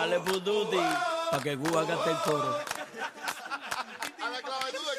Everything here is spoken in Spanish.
Dale Buduti, pa' que Cuba cante el coro. A la clave tú